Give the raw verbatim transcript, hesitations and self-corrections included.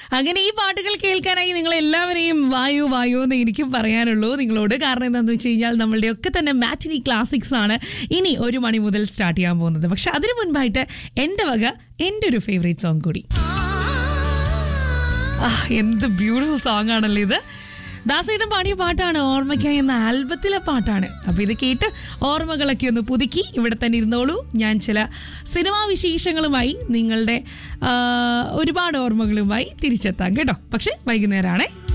അങ്ങനെ ഈ പാട്ടുകൾ കേൾക്കാനായി നിങ്ങൾ എല്ലാവരെയും വായു വായു എന്ന് എനിക്കും പറയാനുള്ളൂ നിങ്ങളോട്. കാരണം എന്താണെന്ന് വെച്ച് കഴിഞ്ഞാൽ നമ്മളുടെ ഒക്കെ തന്നെ മാറ്റിനി ക്ലാസിക്സ് ആണ് ഇനി ഒരു മണി മുതൽ സ്റ്റാർട്ട് ചെയ്യാൻ പോകുന്നത്. പക്ഷെ അതിനു മുൻപായിട്ട് എൻ്റെ വക എൻ്റെ ഒരു ഫേവറേറ്റ് സോങ് കൂടി. ആ എന്ത് ബ്യൂട്ടിഫുൾ സോങ് ആണല്ലോ ഇത്. ദാസേട്ടൻ പാടിയ പാട്ടാണ്, ഓർമ്മയ്ക്കായി എന്ന ആൽബത്തിലെ പാട്ടാണ്. അപ്പോൾ ഇത് കേട്ട് ഓർമ്മകളൊക്കെ ഒന്ന് പുതുക്കി ഇവിടെ തന്നെ ഇരുന്നോളൂ. ഞാൻ ചില സിനിമാ വിശേഷങ്ങളുമായി നിങ്ങളുടെ ഒരുപാട് ഓർമ്മകളുമായി തിരിച്ചെത്താം കേട്ടോ. പക്ഷെ വൈകുന്നേരമാണേ.